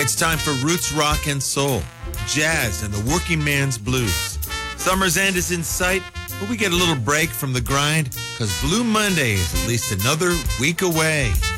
It's time for roots rock and soul, jazz and the working man's blues. Summer's end is in sight, but we get a little break from the grind because Blue Monday is at least another week away.